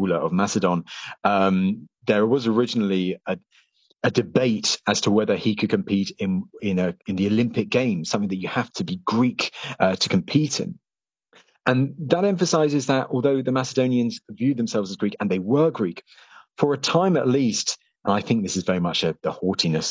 ruler of Macedon, there was originally a debate as to whether he could compete in the Olympic Games, something that you have to be Greek to compete in. And that emphasizes that although the Macedonians viewed themselves as Greek, and they were Greek, for a time at least, and I think this is very much the haughtiness